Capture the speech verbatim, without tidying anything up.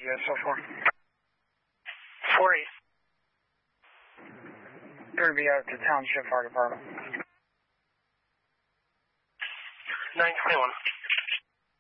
you guys so far? four eight. They're going to be out at the Township Fire Department. nine twenty-one.